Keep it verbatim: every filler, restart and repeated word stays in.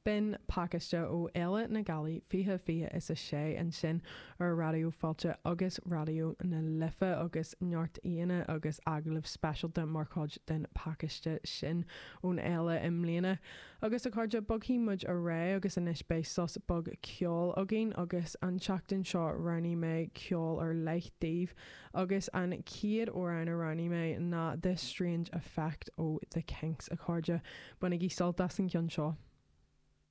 Bin Pakiste ó eile na galí fihe fihe is a sé an sin ar radio fáilte agus radio na lifa agus neart íana agus aglah specialta marcáid den Pakiste sin ón eile im mbliana. Agus a cardide bugí muid a ré agus inis bésos bug ceol a gin agus an teachtain seo ranní mé ceol ar leichtíh agus an ciad ó an a ranní mé na This Strange Effect ó The Kinks a cardide buna í soltas an cean seo.